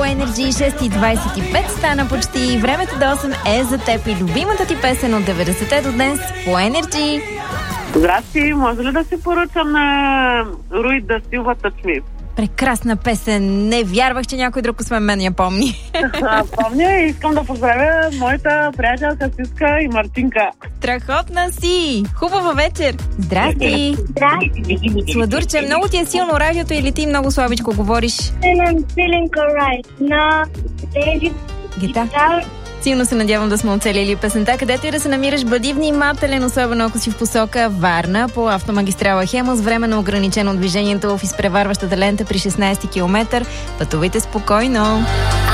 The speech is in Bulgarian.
Energy, 6:25 стана почти. Времето до 8 е за теб и любимата ти песен от 90-те до днес по Energy. Здрасти, може ли да си поръчам на Руи да Силва Touch Me? Прекрасна песен. Не вярвах, че някой друг освен мен я помни. Помня и искам да поздравя моята приятелка Сиска и Мартинка. Страхотна си! Хубава вечер! Здрасти! Здрасти. Сладурче, много ти е силно радиото или ти много слабичко говориш? I'm feeling alright. На тези Гита. Силно се надявам да сме оцелили песента. Където и да се намираш, бъди внимателен, особено ако си в посока Варна по автомагистрала Хемус. Временно ограничено движението в изпреварващата лента при 16 км. Пътувайте спокойно!